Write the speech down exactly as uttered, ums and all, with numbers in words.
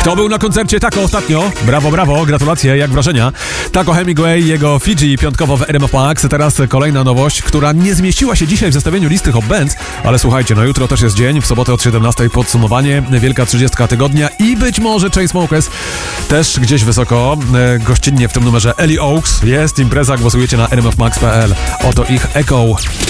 Kto był na koncercie Taco ostatnio? Brawo, brawo, gratulacje, jak wrażenia? Taco Hemingway, jego Fiji piątkowo w R M F Max. Teraz kolejna nowość, która nie zmieściła się dzisiaj w zestawieniu listy Hot Bands, ale słuchajcie, no jutro też jest dzień, w sobotę od siedemnastej podsumowanie, wielka trzydziestka tygodnia i być może Chainsmokers też gdzieś wysoko, e, gościnnie w tym numerze Ellie Oaks. Jest impreza, głosujecie na r m f max kropka p l. Oto ich Echo.